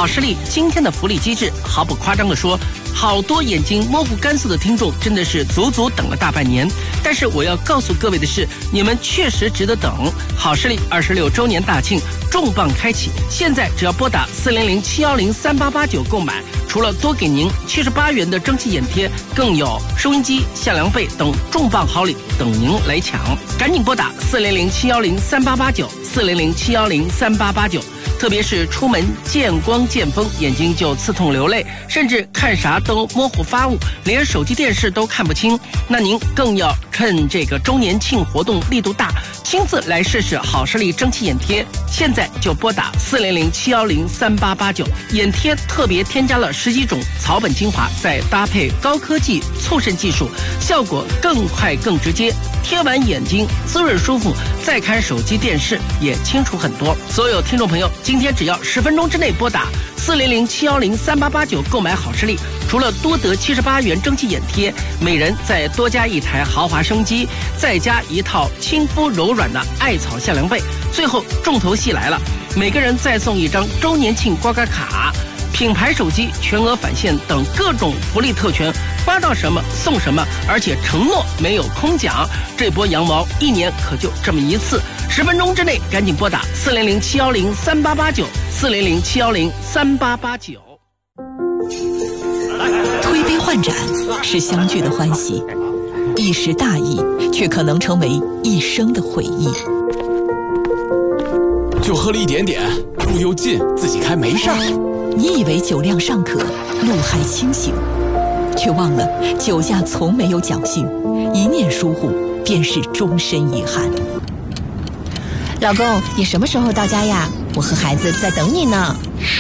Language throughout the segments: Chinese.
好视力今天的福利机制，毫不夸张地说，好多眼睛模糊干涩的听众真的是足足等了大半年。但是我要告诉各位的是，你们确实值得等。好视力26周年大庆重磅开启，现在只要拨打400-710-3889购买，除了多给您78元的蒸汽眼贴，更有收音机、限量被等重磅好礼等您来抢。赶紧拨打400-710-3889，400-710-3889。特别是出门见光见风，眼睛就刺痛流泪，甚至看啥都模糊发雾，连手机电视都看不清，那您更要趁这个周年庆活动力度大，亲自来试试好视力蒸汽眼贴。现在就拨打400-710-3889，眼贴特别添加了10几种草本精华，再搭配高科技促渗技术，效果更快更直接，贴完眼睛滋润舒服，再看手机电视也清楚很多。所有听众朋友，今天只要10分钟之内拨打400-710-3889购买好视力，除了多得78元蒸汽眼贴，每人再多加一台豪华升机，再加一套亲肤柔软的艾草限量被，最后重头戏来了，每个人再送一张周年庆刮刮卡，品牌手机全额返现等各种福利特权，刮到什么送什么，而且承诺没有空奖。这波羊毛一年可就这么一次，10分钟之内赶紧拨打400-710-3889，400-710-3889。 推杯换盏是相聚的欢喜，一时大意却可能成为一生的回忆。 就喝了一点点，路又近，自己开没事儿。 你以为酒量尚可，路还清醒，却忘了酒驾从没有侥幸，一念疏忽便是终身遗憾。 老公，你什么时候到家呀？我和孩子在等你呢。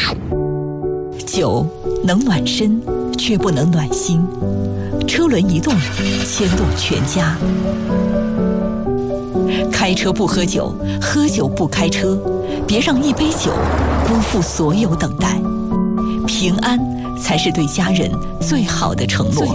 酒能暖身，却不能暖心。车轮一动，牵动全家。开车不喝酒，喝酒不开车，别让一杯酒辜负所有等待。平安才是对家人最好的承诺。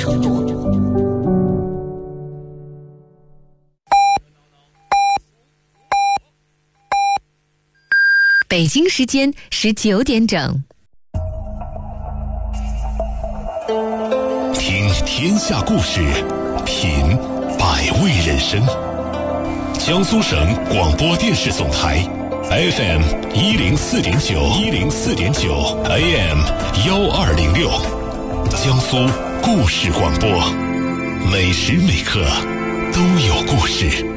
北京时间19点整。 听天下故事，品百味人生。江苏省广播电视总台 FM 104.9 AM 1206，江苏故事广播，每时每刻都有故事。